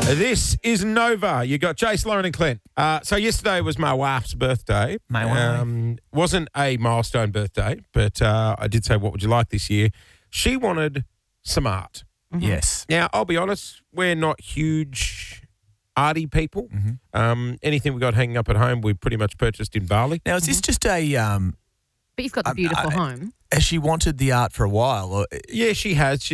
This is Nova. You got Jace, Lauren and Clint. So yesterday was my wife's birthday. Wasn't a milestone birthday, but I did say, what would you like this year? She wanted some art. Mm-hmm. Yes. Now, I'll be honest, we're not huge arty people. Mm-hmm. Anything we got hanging up at home, we pretty much purchased in Bali. Now, is this just a... But you've got the beautiful home. Has she wanted the art for a while? Or, Yeah, she has.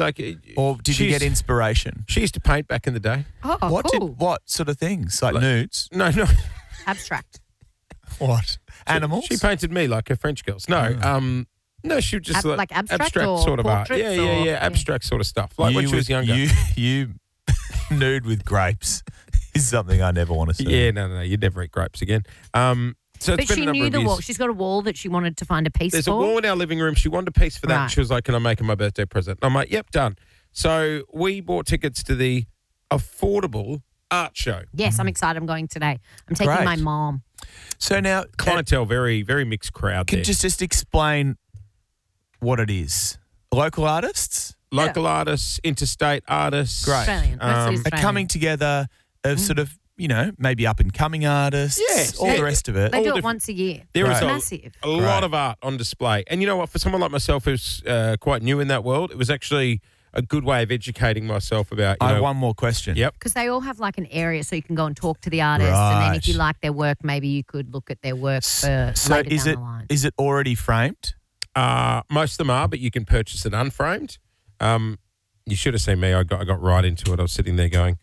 or did you get inspiration? She used to paint back in the day. Oh, cool. What sort of things? Like nudes? No. Abstract. What? Animals? She painted me like her French girls. No, no, she would just Like abstract or sort of art. portraits Yeah, abstract sort of stuff. Like when she was younger. You nude with grapes is something I never want to see. Yeah, no, you'd never eat grapes again. So But it's been she a number knew of the years. wall. She's got a wall that she wanted to find a piece There's for. a wall in our living room. She wanted a piece for that. Right. And she was like, can I make her my birthday present? I'm like, yep, done. So we bought tickets to the affordable art show. Yes, I'm excited. I'm going today. I'm taking Great. my mom. So now, Clientele, very, very mixed crowd can there. just explain what it is. Local artists Local artists, interstate artists. Great. Australian. Mostly are Australian. coming together of sort of, maybe up-and-coming artists, Yes. all Yeah. the rest of it. They all do it different- once a year. There is It's a- massive. A lot of art on display. And you know what? For someone like myself who's quite new in that world, it was actually a good way of educating myself about, I have one more question. Yep. Because they all have like an area so you can go and talk to the artist. And then if you Right. like their work, maybe you could look at their work for So later down the line. is it already framed? Most of them are, but you can purchase it unframed. You should have seen me. I got right into it. I was sitting there going,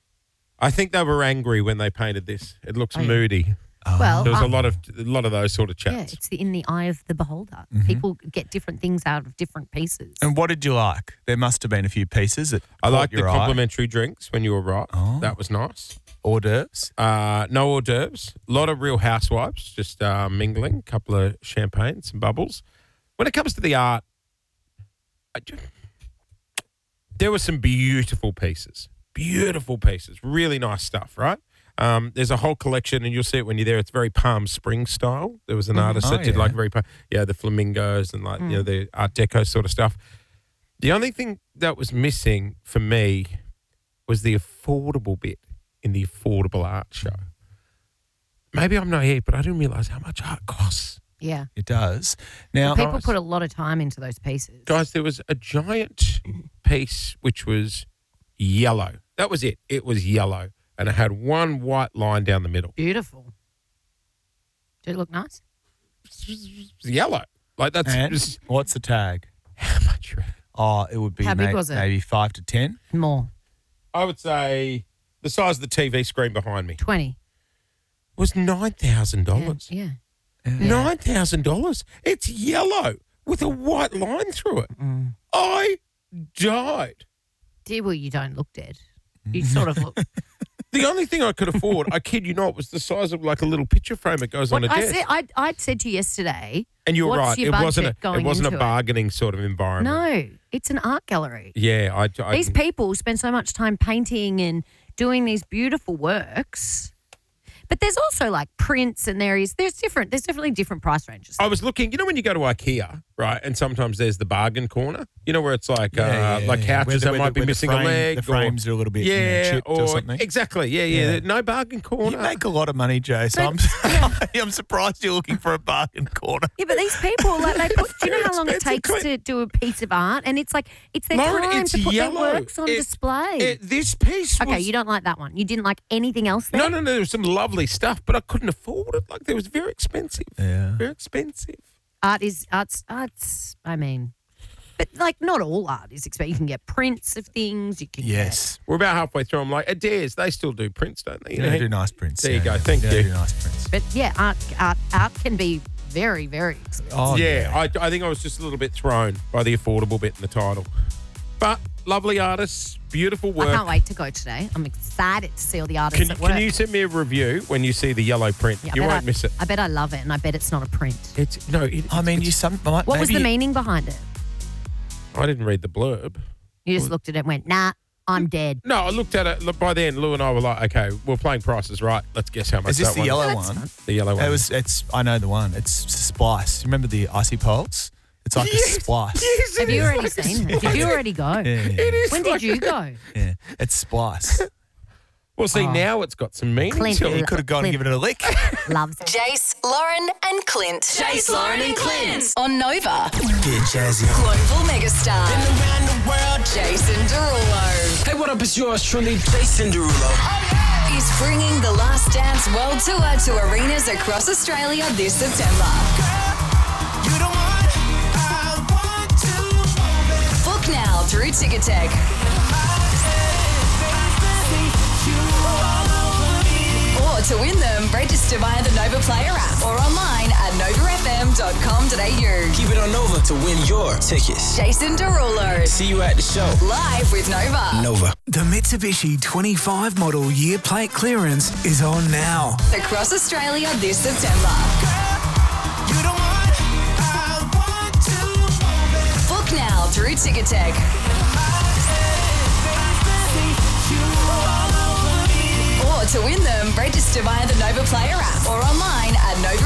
I think they were angry when they painted this. It looks Oh, yeah. moody. Well, There was a lot of those sort of yeah, chats. it's in the eye of the beholder. Mm-hmm. People get different things out of different pieces. And what did you like? There must have been a few pieces that I caught liked the your eye. complimentary drinks when you were right. Oh. That was nice. Hors d'oeuvres. No hors d'oeuvres. A lot of real housewives, just mingling. A couple of champagne, some bubbles. When it comes to the art, there were some beautiful pieces. Beautiful pieces. Really nice stuff, right? There's a whole collection, and you'll see it when you're there. It's very Palm Springs style. There was an artist that did yeah. like the flamingos and like the Art Deco sort of stuff. The only thing that was missing for me was the affordable bit in the affordable art show. Maybe I'm naive, but I didn't realise how much art costs. Yeah. It does. Now, People put a lot of time into those pieces. Guys, there was a giant piece which was yellow. That was it. It was yellow. And it had one white line down the middle. Beautiful. Did it look nice? It was yellow. Like that's and just, what's the tag? how much you reckon? Oh, it would be How big was it? maybe 5 to 10. More. I would say the size of the TV screen behind me 20. was $9,000. Yeah. $9,000. It's yellow with a white line through it. I died. Dear, well, you don't look dead. You sort of look. The only thing I could afford, I kid you not, was the size of like a little picture frame that goes on a What I desk. said, I said to you yesterday. And you were what's right. your It wasn't budget going it wasn't a into it? bargaining sort of environment. No, it's an art gallery. Yeah, I These people spend so much time painting and doing these beautiful works. But there's also like prints and there's definitely different price ranges. I was looking, when you go to IKEA, right, and sometimes there's the bargain corner, where it's like like couches that might be missing a leg. The frames are a little bit chipped or something. Exactly, yeah. No bargain corner. You make a lot of money, Jay, so I'm surprised you're looking for a bargain corner. Yeah, but these people, like they put, do you know how long it Expensive, takes to do a piece of art? And it's like, it's their Lauren, time it's to put yellow. their works on display. This piece Okay, was... you don't like that one. You didn't like anything else there? No, there was some lovely stuff, but I couldn't afford it. Like, it was very expensive. Yeah. Very expensive. Art's, I mean, but like not all art is expensive. You can get prints of things. You can Yes. We're about halfway through. I'm like, Adair's, they still do prints, don't they? They do nice prints. There you go. Thank They you. do nice prints. But yeah, art can be very, very expensive. Oh, yeah, I think I was just a little bit thrown by the affordable bit in the title. But lovely artists, beautiful work. I can't wait to go today. I'm excited to see all the artists at work. Can you send me a review when you see the yellow print? Yeah, you won't miss it. I bet I love it, and I bet it's not a print. I mean, What was the meaning behind it? I didn't read the blurb. You just looked at it and went, nah, I'm dead. No, I looked at it. Look, by then, Lou and I were like, okay, we're playing prices right. Let's guess how much Is this that the one yellow is. one? The yellow one. I know the one. It's Splice. Remember the icy poles? It's like a splice. Yes, Have you already seen it? Did you already go? Yeah. It is When did you go? Yeah. It's Splice. Well, see, now it's got some meaning Clint, to You it. could have gone and Clint. given it a lick. Loves it. Jace, Lauren, and Clint. Jace, Lauren, and Clint on Nova. Get jazzy. Global megastar. Been around the world. Jason Derulo Hey, what up? It's yours truly, Jason Derulo. is bringing the Last Dance World Tour to arenas across Australia this September. You the one I want to. Book now through Ticketek. Or to win them, register via the Nova Player app or online at novafm.com.au. Keep it on Nova to win your tickets. Jason Derulo, See you at the show. live with Nova. Nova. The Mitsubishi 25 model year plate clearance is on now. Across Australia this September. You the one I want to. Book now through Ticketek. Or to win them, register via the Nova Player